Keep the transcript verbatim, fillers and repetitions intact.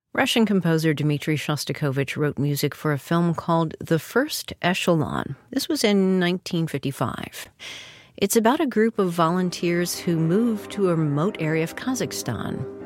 Russian composer Dmitri Shostakovich wrote music for a film called The First Echelon. This was in nineteen fifty-five. It's about a group of volunteers who move to a remote area of Kazakhstan.